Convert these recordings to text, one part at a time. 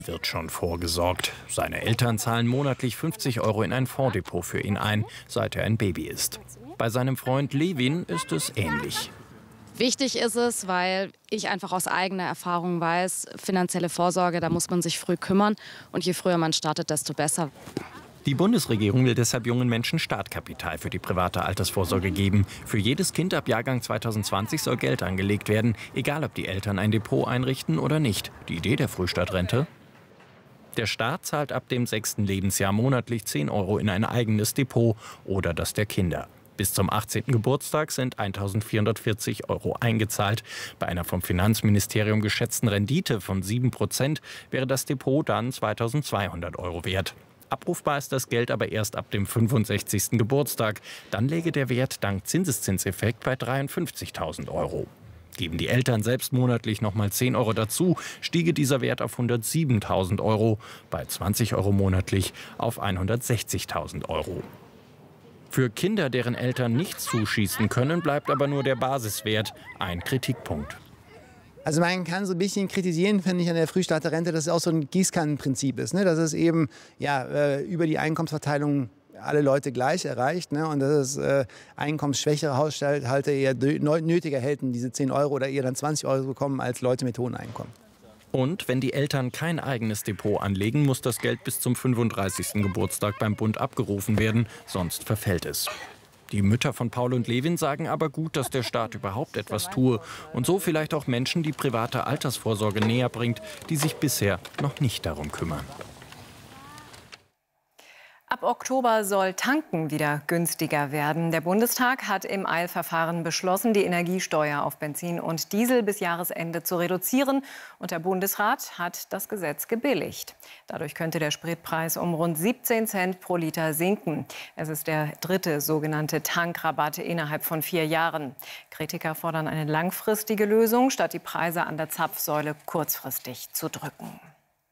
Wird schon vorgesorgt. Seine Eltern zahlen monatlich 50 € in ein Fondsdepot für ihn ein, seit er ein Baby ist. Bei seinem Freund Levin ist es ähnlich. Wichtig ist es, weil ich einfach aus eigener Erfahrung weiß, finanzielle Vorsorge, da muss man sich früh kümmern. Und je früher man startet, desto besser. Die Bundesregierung will deshalb jungen Menschen Startkapital für die private Altersvorsorge geben. Für jedes Kind ab Jahrgang 2020 soll Geld angelegt werden, egal ob die Eltern ein Depot einrichten oder nicht. Die Idee der Frühstartrente? Der Staat zahlt ab dem 6. Lebensjahr monatlich 10 € in ein eigenes Depot oder das der Kinder. Bis zum 18. Geburtstag sind 1.440 € eingezahlt. Bei einer vom Finanzministerium geschätzten Rendite von 7% wäre das Depot dann 2.200 € wert. Abrufbar ist das Geld aber erst ab dem 65. Geburtstag. Dann läge der Wert dank Zinseszinseffekt bei 53.000 €. Geben die Eltern selbst monatlich nochmal 10 € dazu, stiege dieser Wert auf 107.000 €, bei 20 € monatlich auf 160.000 €. Für Kinder, deren Eltern nicht zuschießen können, bleibt aber nur der Basiswert, ein Kritikpunkt. Also man kann so ein bisschen kritisieren, finde ich, an der Frühstarterrente, dass es auch so ein Gießkannenprinzip ist, ne? Dass es eben über die Einkommensverteilung alle Leute gleich erreicht, ne? Und dass es einkommensschwächere Haushalte eher nötiger hätten, diese 10 € oder eher dann 20 € bekommen als Leute mit hohen Einkommen. Und wenn die Eltern kein eigenes Depot anlegen, muss das Geld bis zum 35. Geburtstag beim Bund abgerufen werden, sonst verfällt es. Die Mütter von Paul und Levin sagen aber gut, dass der Staat überhaupt etwas tue und so vielleicht auch Menschen die private Altersvorsorge näher bringt, die sich bisher noch nicht darum kümmern. Ab Oktober soll Tanken wieder günstiger werden. Der Bundestag hat im Eilverfahren beschlossen, die Energiesteuer auf Benzin und Diesel bis Jahresende zu reduzieren. Und der Bundesrat hat das Gesetz gebilligt. Dadurch könnte der Spritpreis um rund 17 Cent pro Liter sinken. Es ist der dritte sogenannte Tankrabatt innerhalb von 4 Jahren. Kritiker fordern eine langfristige Lösung, statt die Preise an der Zapfsäule kurzfristig zu drücken.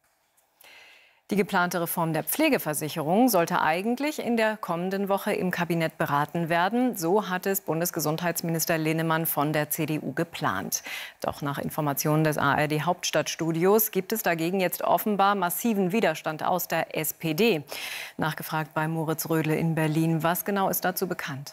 Die geplante Reform der Pflegeversicherung sollte eigentlich in der kommenden Woche im Kabinett beraten werden. So hat es Bundesgesundheitsminister Linnemann von der CDU geplant. Doch nach Informationen des ARD Hauptstadtstudios gibt es dagegen jetzt offenbar massiven Widerstand aus der SPD. Nachgefragt bei Moritz Rödle in Berlin. Was genau ist dazu bekannt?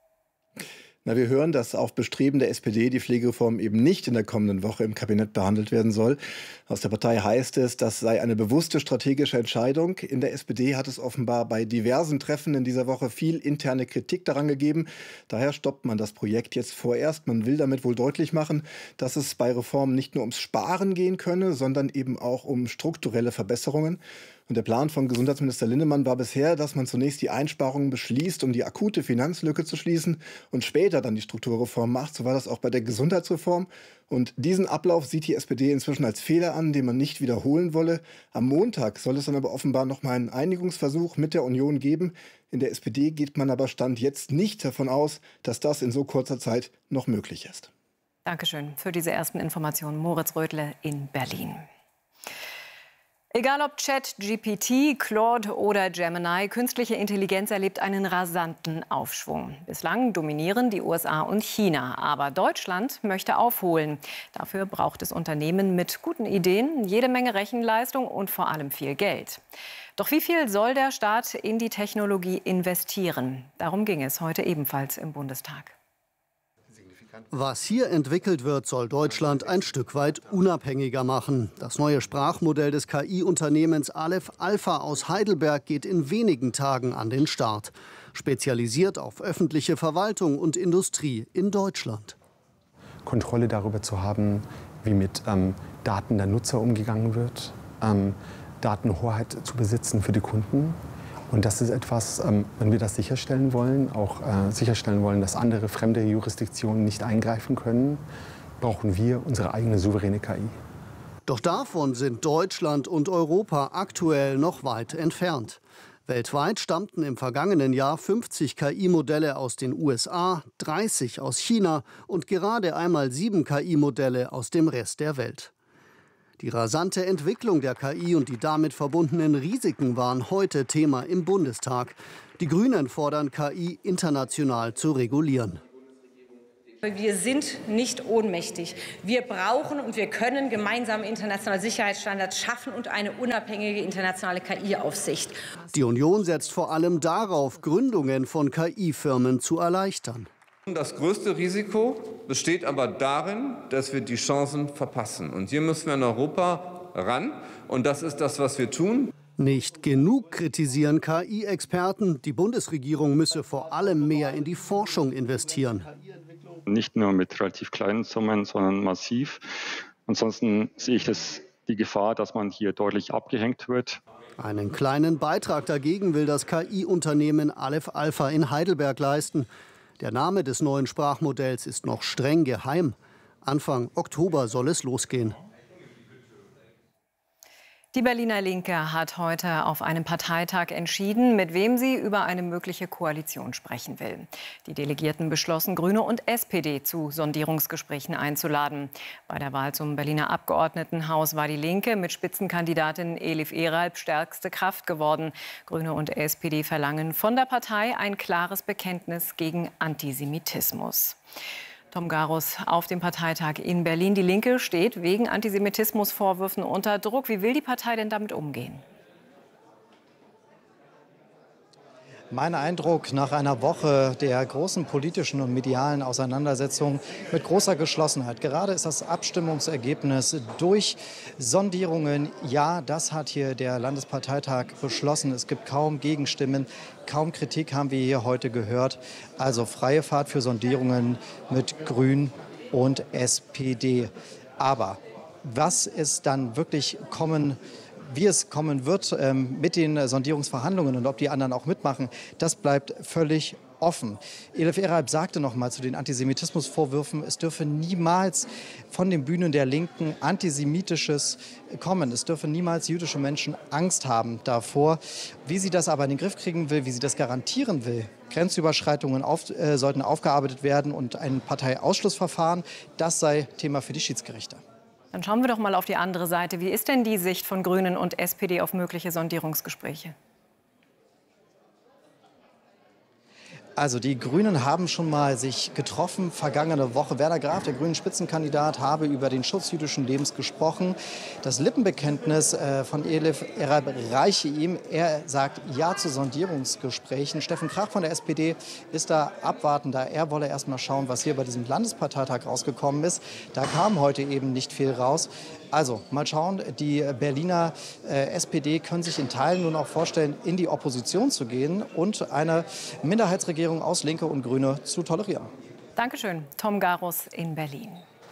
Na, wir hören, dass auf Bestreben der SPD die Pflegereform eben nicht in der kommenden Woche im Kabinett behandelt werden soll. Aus der Partei heißt es, das sei eine bewusste strategische Entscheidung. In der SPD hat es offenbar bei diversen Treffen in dieser Woche viel interne Kritik daran gegeben. Daher stoppt man das Projekt jetzt vorerst. Man will damit wohl deutlich machen, dass es bei Reformen nicht nur ums Sparen gehen könne, sondern eben auch um strukturelle Verbesserungen. Und der Plan von Gesundheitsminister Linnemann war bisher, dass man zunächst die Einsparungen beschließt, um die akute Finanzlücke zu schließen und später dann die Strukturreform macht. So war das auch bei der Gesundheitsreform. Und diesen Ablauf sieht die SPD inzwischen als Fehler an, den man nicht wiederholen wolle. Am Montag soll es dann aber offenbar noch mal einen Einigungsversuch mit der Union geben. In der SPD geht man aber Stand jetzt nicht davon aus, dass das in so kurzer Zeit noch möglich ist. Dankeschön für diese ersten Informationen. Moritz Rödle in Berlin. Egal ob ChatGPT, Claude oder Gemini, künstliche Intelligenz erlebt einen rasanten Aufschwung. Bislang dominieren die USA und China, aber Deutschland möchte aufholen. Dafür braucht es Unternehmen mit guten Ideen, jede Menge Rechenleistung und vor allem viel Geld. Doch wie viel soll der Staat in die Technologie investieren? Darum ging es heute ebenfalls im Bundestag. Was hier entwickelt wird, soll Deutschland ein Stück weit unabhängiger machen. Das neue Sprachmodell des KI-Unternehmens Aleph Alpha aus Heidelberg geht in wenigen Tagen an den Start. Spezialisiert auf öffentliche Verwaltung und Industrie in Deutschland. Kontrolle darüber zu haben, wie mit Daten der Nutzer umgegangen wird, Datenhoheit zu besitzen für die Kunden. Und das ist etwas, wenn wir das sicherstellen wollen, auch sicherstellen wollen, dass andere fremde Jurisdiktionen nicht eingreifen können, brauchen wir unsere eigene souveräne KI. Doch davon sind Deutschland und Europa aktuell noch weit entfernt. Weltweit stammten im vergangenen Jahr 50 KI-Modelle aus den USA, 30 aus China und gerade einmal 7 KI-Modelle aus dem Rest der Welt. Die rasante Entwicklung der KI und die damit verbundenen Risiken waren heute Thema im Bundestag. Die Grünen fordern, KI international zu regulieren. Wir sind nicht ohnmächtig. Wir brauchen und wir können gemeinsame internationale Sicherheitsstandards schaffen und eine unabhängige internationale KI-Aufsicht. Die Union setzt vor allem darauf, Gründungen von KI-Firmen zu erleichtern. Das größte Risiko besteht aber darin, dass wir die Chancen verpassen. Und hier müssen wir in Europa ran. Und das ist das, was wir tun. Nicht genug kritisieren KI-Experten. Die Bundesregierung müsse vor allem mehr in die Forschung investieren. Nicht nur mit relativ kleinen Summen, sondern massiv. Ansonsten sehe ich die Gefahr, dass man hier deutlich abgehängt wird. Einen kleinen Beitrag dagegen will das KI-Unternehmen Aleph Alpha in Heidelberg leisten. Der Name des neuen Sprachmodells ist noch streng geheim. Anfang Oktober soll es losgehen. Die Berliner Linke hat heute auf einem Parteitag entschieden, mit wem sie über eine mögliche Koalition sprechen will. Die Delegierten beschlossen, Grüne und SPD zu Sondierungsgesprächen einzuladen. Bei der Wahl zum Berliner Abgeordnetenhaus war die Linke mit Spitzenkandidatin Elif Eralp stärkste Kraft geworden. Grüne und SPD verlangen von der Partei ein klares Bekenntnis gegen Antisemitismus. Tom Garus auf dem Parteitag in Berlin. Die Linke steht wegen Antisemitismusvorwürfen unter Druck. Wie will die Partei denn damit umgehen? Mein Eindruck nach einer Woche der großen politischen und medialen Auseinandersetzung mit großer Geschlossenheit. Gerade ist das Abstimmungsergebnis durch Sondierungen. Ja, das hat hier der Landesparteitag beschlossen. Es gibt kaum Gegenstimmen, kaum Kritik haben wir hier heute gehört. Also freie Fahrt für Sondierungen mit Grün und SPD. Aber was ist dann wirklich wie es kommen wird mit den Sondierungsverhandlungen und ob die anderen auch mitmachen, das bleibt völlig offen. Elif Eralp sagte noch mal zu den Antisemitismusvorwürfen, es dürfe niemals von den Bühnen der Linken Antisemitisches kommen. Es dürfen niemals jüdische Menschen Angst haben davor. Wie sie das aber in den Griff kriegen will, wie sie das garantieren will, Grenzüberschreitungen sollten aufgearbeitet werden und ein Parteiausschlussverfahren, das sei Thema für die Schiedsgerichte. Dann schauen wir doch mal auf die andere Seite. Wie ist denn die Sicht von Grünen und SPD auf mögliche Sondierungsgespräche? Also die Grünen haben schon mal sich getroffen, vergangene Woche. Werner Graf, der grünen Spitzenkandidat, habe über den Schutz jüdischen Lebens gesprochen. Das Lippenbekenntnis von Elif Eralp reiche ihm. Er sagt Ja zu Sondierungsgesprächen. Steffen Krach von der SPD ist da abwartender. Er wolle erst mal schauen, was hier bei diesem Landesparteitag rausgekommen ist. Da kam heute eben nicht viel raus. Also mal schauen, die Berliner SPD können sich in Teilen nun auch vorstellen, in die Opposition zu gehen und eine Minderheitsregierung aus Linke und Grüne zu tolerieren. Dankeschön, Tom Garus in Berlin.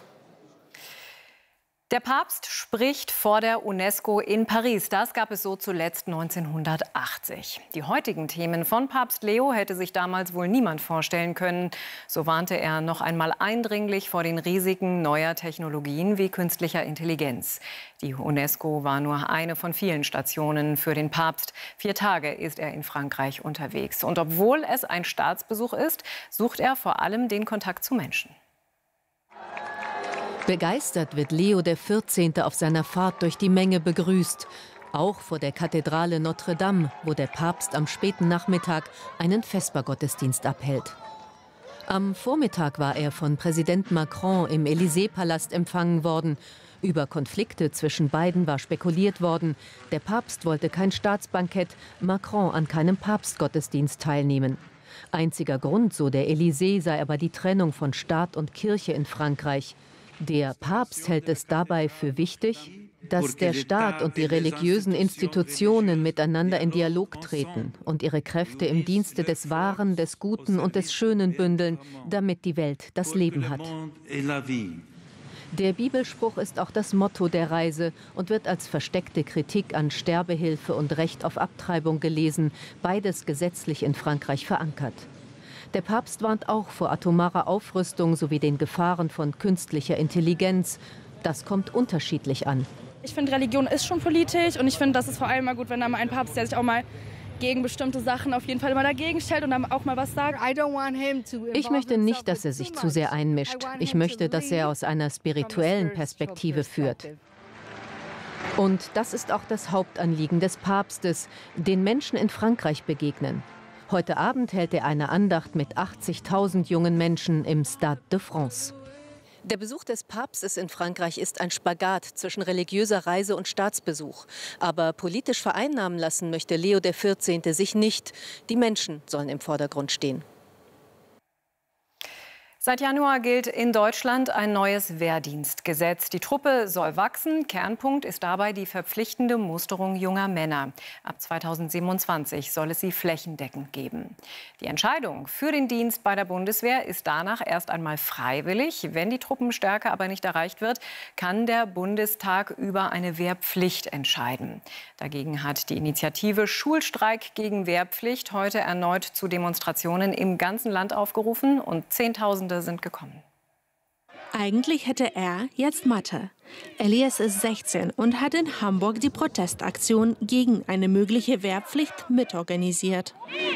Der Papst spricht vor der UNESCO in Paris. Das gab es so zuletzt 1980. Die heutigen Themen von Papst Leo hätte sich damals wohl niemand vorstellen können. So warnte er noch einmal eindringlich vor den Risiken neuer Technologien wie künstlicher Intelligenz. Die UNESCO war nur eine von vielen Stationen für den Papst. 4 Tage ist er in Frankreich unterwegs. Und obwohl es ein Staatsbesuch ist, sucht er vor allem den Kontakt zu Menschen. Begeistert wird Leo XIV. Auf seiner Fahrt durch die Menge begrüßt. Auch vor der Kathedrale Notre Dame, wo der Papst am späten Nachmittag einen Vespergottesdienst abhält. Am Vormittag war er von Präsident Macron im Élysée-Palast empfangen worden. Über Konflikte zwischen beiden war spekuliert worden. Der Papst wollte kein Staatsbankett, Macron an keinem Papstgottesdienst teilnehmen. Einziger Grund, so der Élysée, sei aber die Trennung von Staat und Kirche in Frankreich. Der Papst hält es dabei für wichtig, dass der Staat und die religiösen Institutionen miteinander in Dialog treten und ihre Kräfte im Dienste des Wahren, des Guten und des Schönen bündeln, damit die Welt das Leben hat. Der Bibelspruch ist auch das Motto der Reise und wird als versteckte Kritik an Sterbehilfe und Recht auf Abtreibung gelesen, beides gesetzlich in Frankreich verankert. Der Papst warnt auch vor atomarer Aufrüstung sowie den Gefahren von künstlicher Intelligenz. Das kommt unterschiedlich an. Ich finde, Religion ist schon politisch und ich finde, das ist vor allem mal gut, wenn da mal ein Papst, der sich auch mal gegen bestimmte Sachen auf jeden Fall immer dagegen stellt und dann auch mal was sagt. Ich möchte nicht, dass er sich zu sehr einmischt. Ich möchte, dass er aus einer spirituellen Perspektive führt. Und das ist auch das Hauptanliegen des Papstes, den Menschen in Frankreich begegnen. Heute Abend hält er eine Andacht mit 80.000 jungen Menschen im Stade de France. Der Besuch des Papstes in Frankreich ist ein Spagat zwischen religiöser Reise und Staatsbesuch. Aber politisch vereinnahmen lassen möchte Leo XIV. Sich nicht. Die Menschen sollen im Vordergrund stehen. Seit Januar gilt in Deutschland ein neues Wehrdienstgesetz. Die Truppe soll wachsen. Kernpunkt ist dabei die verpflichtende Musterung junger Männer. Ab 2027 soll es sie flächendeckend geben. Die Entscheidung für den Dienst bei der Bundeswehr ist danach erst einmal freiwillig. Wenn die Truppenstärke aber nicht erreicht wird, kann der Bundestag über eine Wehrpflicht entscheiden. Dagegen hat die Initiative Schulstreik gegen Wehrpflicht heute erneut zu Demonstrationen im ganzen Land aufgerufen und Zehntausende sind gekommen. Eigentlich hätte er jetzt Mathe. Elias ist 16 und hat in Hamburg die Protestaktion gegen eine mögliche Wehrpflicht mitorganisiert.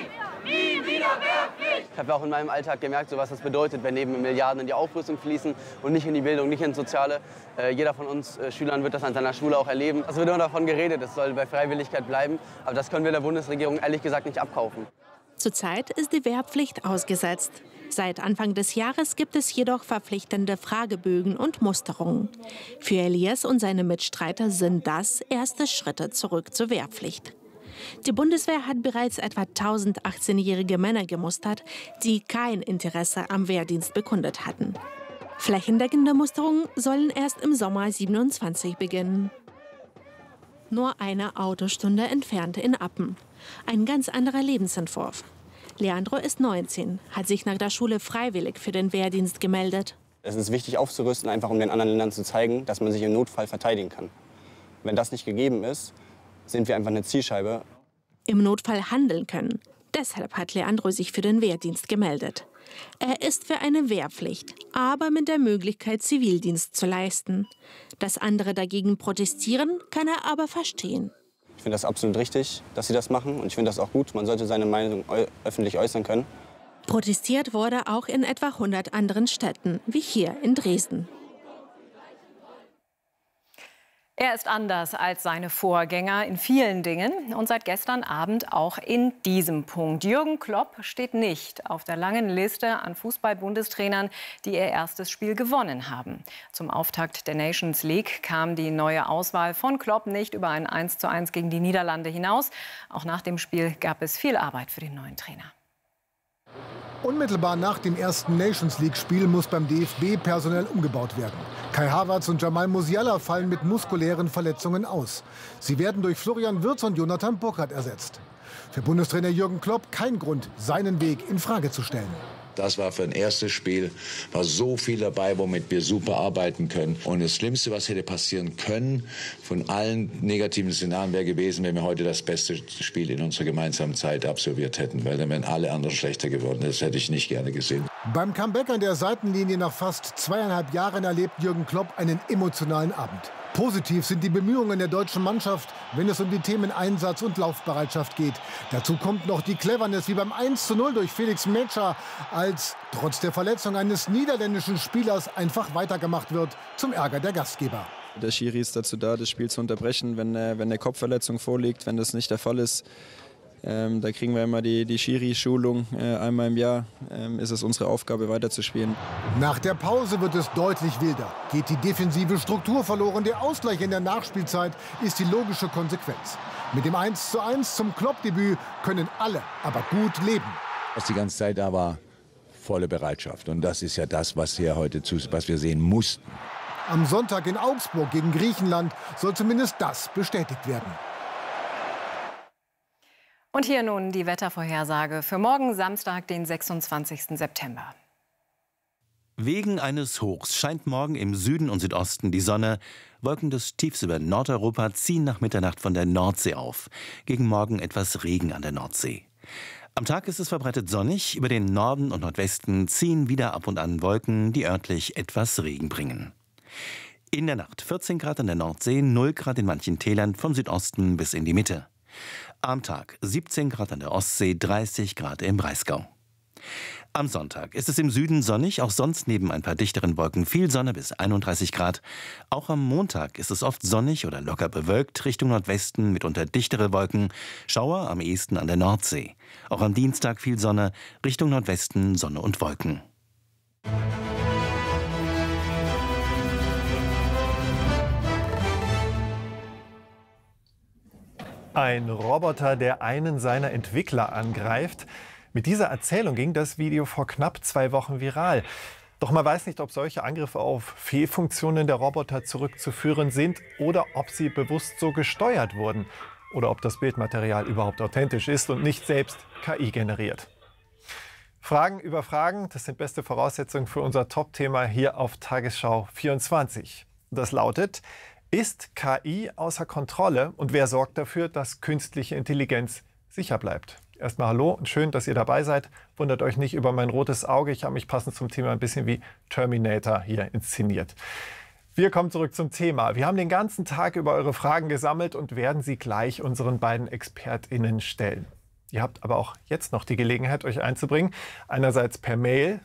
Ich habe auch in meinem Alltag gemerkt, was das bedeutet, wenn neben Milliarden in die Aufrüstung fließen und nicht in die Bildung, nicht ins Soziale. Jeder von uns Schülern wird das an seiner Schule auch erleben. Es wird immer davon geredet, es soll bei Freiwilligkeit bleiben. Aber das können wir der Bundesregierung ehrlich gesagt nicht abkaufen. Zurzeit ist die Wehrpflicht ausgesetzt. Seit Anfang des Jahres gibt es jedoch verpflichtende Fragebögen und Musterungen. Für Elias und seine Mitstreiter sind das erste Schritte zurück zur Wehrpflicht. Die Bundeswehr hat bereits etwa 1000 18-jährige Männer gemustert, die kein Interesse am Wehrdienst bekundet hatten. Flächendeckende Musterungen sollen erst im Sommer 27 beginnen. Nur eine Autostunde entfernt in Appen. Ein ganz anderer Lebensentwurf. Leandro ist 19, hat sich nach der Schule freiwillig für den Wehrdienst gemeldet. Es ist wichtig aufzurüsten, einfach um den anderen Ländern zu zeigen, dass man sich im Notfall verteidigen kann. Wenn das nicht gegeben ist, sind wir einfach eine Zielscheibe. Im Notfall handeln können. Deshalb hat Leandro sich für den Wehrdienst gemeldet. Er ist für eine Wehrpflicht, aber mit der Möglichkeit, Zivildienst zu leisten. Dass andere dagegen protestieren, kann er aber verstehen. Ich finde das absolut richtig, dass sie das machen. Und ich finde das auch gut. Man sollte seine Meinung öffentlich äußern können. Protestiert wurde auch in etwa 100 anderen Städten, wie hier in Dresden. Er ist anders als seine Vorgänger in vielen Dingen und seit gestern Abend auch in diesem Punkt. Jürgen Klopp steht nicht auf der langen Liste an Fußball-Bundestrainern, die ihr erstes Spiel gewonnen haben. Zum Auftakt der Nations League kam die neue Auswahl von Klopp nicht über ein 1:1 gegen die Niederlande hinaus. Auch nach dem Spiel gab es viel Arbeit für den neuen Trainer. Unmittelbar nach dem ersten Nations-League-Spiel muss beim DFB personell umgebaut werden. Kai Havertz und Jamal Musiala fallen mit muskulären Verletzungen aus. Sie werden durch Florian Wirtz und Jonathan Burkhardt ersetzt. Für Bundestrainer Jürgen Klopp kein Grund, seinen Weg in Frage zu stellen. Das war für ein erstes Spiel, war so viel dabei, womit wir super arbeiten können. Und das Schlimmste, was hätte passieren können, von allen negativen Szenarien wäre gewesen, wenn wir heute das beste Spiel in unserer gemeinsamen Zeit absolviert hätten. Weil dann wären alle anderen schlechter geworden. Das hätte ich nicht gerne gesehen. Beim Comeback an der Seitenlinie nach fast 2,5 Jahren erlebt Jürgen Klopp einen emotionalen Abend. Positiv sind die Bemühungen der deutschen Mannschaft, wenn es um die Themen Einsatz und Laufbereitschaft geht. Dazu kommt noch die Cleverness wie beim 1:0 durch Felix Metscher, als trotz der Verletzung eines niederländischen Spielers einfach weitergemacht wird, zum Ärger der Gastgeber. Der Schiri ist dazu da, das Spiel zu unterbrechen, wenn eine Kopfverletzung vorliegt. Wenn das nicht der Fall ist, da kriegen wir immer die Schiri-Schulung. Einmal im Jahr ist es unsere Aufgabe, weiterzuspielen. Nach der Pause wird es deutlich wilder. Geht die defensive Struktur verloren, der Ausgleich in der Nachspielzeit ist die logische Konsequenz. Mit dem 1:1 zum Klopp-Debüt können alle aber gut leben. Was die ganze Zeit da war, volle Bereitschaft. Und das ist ja das, was wir sehen mussten. Am Sonntag in Augsburg gegen Griechenland soll zumindest das bestätigt werden. Und hier nun die Wettervorhersage für morgen Samstag, den 26. September. Wegen eines Hochs scheint morgen im Süden und Südosten die Sonne. Wolken des Tiefs über Nordeuropa ziehen nach Mitternacht von der Nordsee auf. Gegen Morgen etwas Regen an der Nordsee. Am Tag ist es verbreitet sonnig. Über den Norden und Nordwesten ziehen wieder ab und an Wolken, die örtlich etwas Regen bringen. In der Nacht 14 Grad an der Nordsee, 0 Grad in manchen Tälern vom Südosten bis in die Mitte. Am Tag 17 Grad an der Ostsee, 30 Grad im Breisgau. Am Sonntag ist es im Süden sonnig, auch sonst neben ein paar dichteren Wolken viel Sonne bis 31 Grad. Auch am Montag ist es oft sonnig oder locker bewölkt, Richtung Nordwesten mitunter dichtere Wolken, Schauer am ehesten an der Nordsee. Auch am Dienstag viel Sonne, Richtung Nordwesten Sonne und Wolken. Ein Roboter, der einen seiner Entwickler angreift. Mit dieser Erzählung ging das Video vor knapp 2 Wochen viral. Doch man weiß nicht, ob solche Angriffe auf Fehlfunktionen der Roboter zurückzuführen sind oder ob sie bewusst so gesteuert wurden oder ob das Bildmaterial überhaupt authentisch ist und nicht selbst KI generiert. Fragen über Fragen, das sind beste Voraussetzungen für unser Top-Thema hier auf Tagesschau 24. Das lautet: Ist KI außer Kontrolle und wer sorgt dafür, dass künstliche Intelligenz sicher bleibt? Erstmal hallo und schön, dass ihr dabei seid. Wundert euch nicht über mein rotes Auge. Ich habe mich passend zum Thema ein bisschen wie Terminator hier inszeniert. Wir kommen zurück zum Thema. Wir haben den ganzen Tag über eure Fragen gesammelt und werden sie gleich unseren beiden ExpertInnen stellen. Ihr habt aber auch jetzt noch die Gelegenheit, euch einzubringen. Einerseits per Mail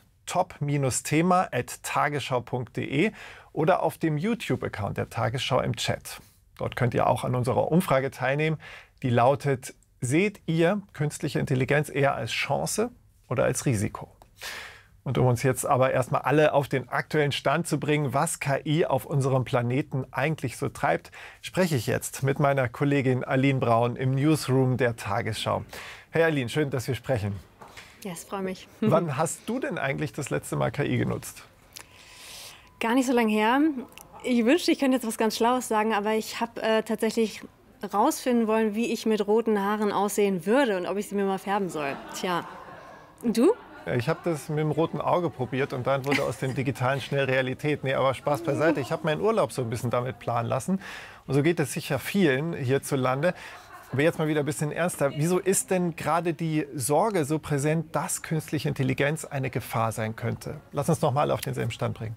top-thema@tagesschau.de oder auf dem YouTube-Account der Tagesschau im Chat. Dort könnt ihr auch an unserer Umfrage teilnehmen. Die lautet: Seht ihr künstliche Intelligenz eher als Chance oder als Risiko? Und um uns jetzt aber erstmal alle auf den aktuellen Stand zu bringen, was KI auf unserem Planeten eigentlich so treibt, spreche ich jetzt mit meiner Kollegin Aline Braun im Newsroom der Tagesschau. Hey Aline, schön, dass wir sprechen. Ja, es freut mich. Wann hast du denn eigentlich das letzte Mal KI genutzt? Gar nicht so lange her. Ich wünschte, ich könnte jetzt was ganz Schlaues sagen, aber ich habe tatsächlich rausfinden wollen, wie ich mit roten Haaren aussehen würde und ob ich sie mir mal färben soll. Tja, und du? Ich habe das mit dem roten Auge probiert und dann wurde aus dem Digitalen schnell Realität. Nee, aber Spaß beiseite. Ich habe meinen Urlaub so ein bisschen damit planen lassen. Und so geht es sicher vielen hierzulande. Aber jetzt mal wieder ein bisschen ernster. Wieso ist denn gerade die Sorge so präsent, dass künstliche Intelligenz eine Gefahr sein könnte? Lass uns noch mal auf denselben Stand bringen.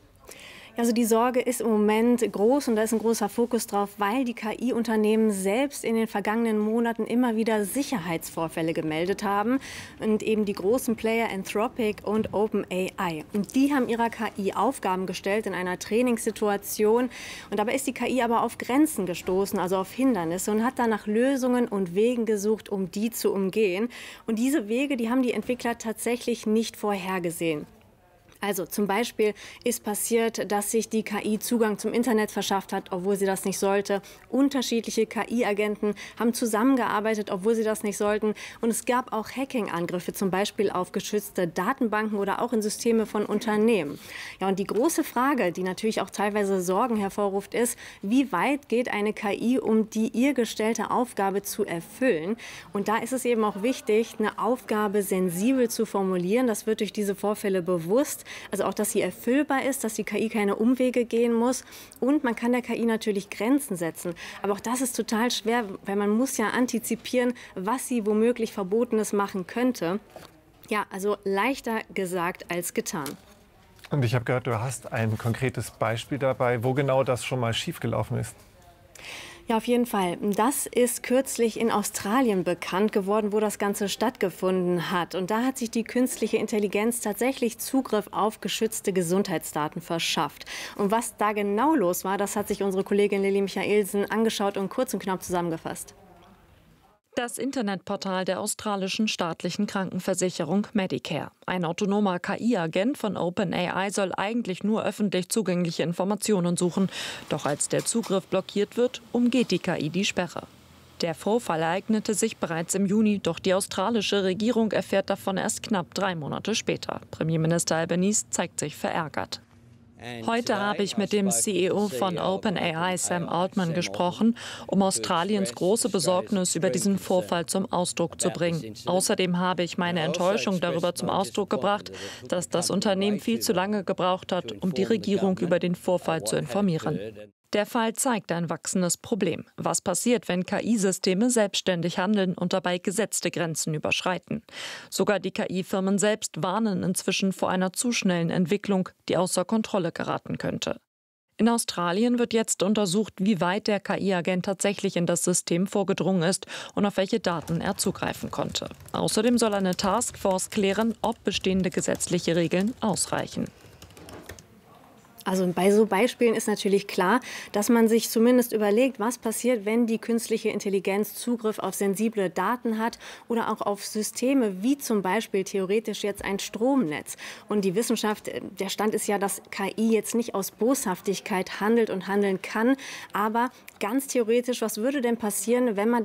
Also die Sorge ist im Moment groß und da ist ein großer Fokus drauf, weil die KI-Unternehmen selbst in den vergangenen Monaten immer wieder Sicherheitsvorfälle gemeldet haben. Und eben die großen Player Anthropic und OpenAI. Und die haben ihrer KI Aufgaben gestellt in einer Trainingssituation. Und dabei ist die KI aber auf Grenzen gestoßen, also auf Hindernisse, und hat dann nach Lösungen und Wegen gesucht, um die zu umgehen. Und diese Wege, die haben die Entwickler tatsächlich nicht vorhergesehen. Also zum Beispiel ist passiert, dass sich die KI Zugang zum Internet verschafft hat, obwohl sie das nicht sollte. Unterschiedliche KI-Agenten haben zusammengearbeitet, obwohl sie das nicht sollten. Und es gab auch Hacking-Angriffe, zum Beispiel auf geschützte Datenbanken oder auch in Systeme von Unternehmen. Ja, und die große Frage, die natürlich auch teilweise Sorgen hervorruft, ist, wie weit geht eine KI, um die ihr gestellte Aufgabe zu erfüllen? Und da ist es eben auch wichtig, eine Aufgabe sensibel zu formulieren. Das wird durch diese Vorfälle bewusst. Also auch, dass sie erfüllbar ist, dass die KI keine Umwege gehen muss. Und man kann der KI natürlich Grenzen setzen. Aber auch das ist total schwer, weil man muss ja antizipieren, was sie womöglich Verbotenes machen könnte. Ja, also leichter gesagt als getan. Und ich habe gehört, du hast ein konkretes Beispiel dabei, wo genau das schon mal schiefgelaufen ist. Ja, auf jeden Fall. Das ist kürzlich in Australien bekannt geworden, wo das Ganze stattgefunden hat. Und da hat sich die künstliche Intelligenz tatsächlich Zugriff auf geschützte Gesundheitsdaten verschafft. Und was da genau los war, das hat sich unsere Kollegin Lilly Michaelsen angeschaut und kurz und knapp zusammengefasst. Das Internetportal der australischen staatlichen Krankenversicherung Medicare. Ein autonomer KI-Agent von OpenAI soll eigentlich nur öffentlich zugängliche Informationen suchen. Doch als der Zugriff blockiert wird, umgeht die KI die Sperre. Der Vorfall ereignete sich bereits im Juni, doch die australische Regierung erfährt davon erst knapp 3 Monate später. Premierminister Albanese zeigt sich verärgert. Heute habe ich mit dem CEO von OpenAI, Sam Altman, gesprochen, um Australiens große Besorgnis über diesen Vorfall zum Ausdruck zu bringen. Außerdem habe ich meine Enttäuschung darüber zum Ausdruck gebracht, dass das Unternehmen viel zu lange gebraucht hat, um die Regierung über den Vorfall zu informieren. Der Fall zeigt ein wachsendes Problem. Was passiert, wenn KI-Systeme selbstständig handeln und dabei gesetzte Grenzen überschreiten? Sogar die KI-Firmen selbst warnen inzwischen vor einer zu schnellen Entwicklung, die außer Kontrolle geraten könnte. In Australien wird jetzt untersucht, wie weit der KI-Agent tatsächlich in das System vorgedrungen ist und auf welche Daten er zugreifen konnte. Außerdem soll eine Taskforce klären, ob bestehende gesetzliche Regeln ausreichen. Also bei so Beispielen ist natürlich klar, dass man sich zumindest überlegt, was passiert, wenn die künstliche Intelligenz Zugriff auf sensible Daten hat oder auch auf Systeme wie zum Beispiel theoretisch jetzt ein Stromnetz. Und die Wissenschaft, der Stand ist ja, dass KI jetzt nicht aus Boshaftigkeit handelt und handeln kann, aber ganz theoretisch, was würde denn passieren, wenn man